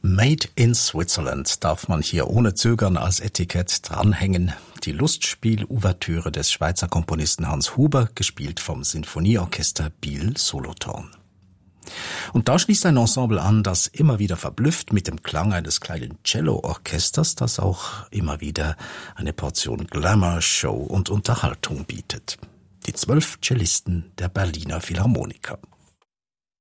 Made in Switzerland darf man hier ohne Zögern als Etikett dranhängen. Die Lustspiel-Ouvertüre des Schweizer Komponisten Hans Huber, gespielt vom Sinfonieorchester Biel-Solothurn. Und da schließt ein Ensemble an, das immer wieder verblüfft mit dem Klang eines kleinen Cello-Orchesters, das auch immer wieder eine Portion Glamour, Show und Unterhaltung bietet. Die 12 Cellisten der Berliner Philharmoniker.